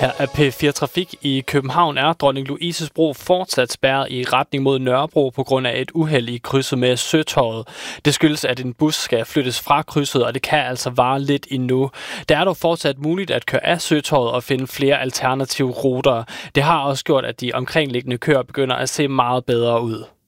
Her er P4 Trafik. I København er Dronning Louises Bro fortsat spærret i retning mod Nørrebro på grund af et uheld i krydset med Søtorvet. Det skyldes, at en bus skal flyttes fra krydset, og det kan altså vare lidt endnu. Det er dog fortsat muligt at køre af Søtorvet og finde flere alternative ruter. Det har også gjort, at de omkringliggende køer begynder at se meget bedre ud.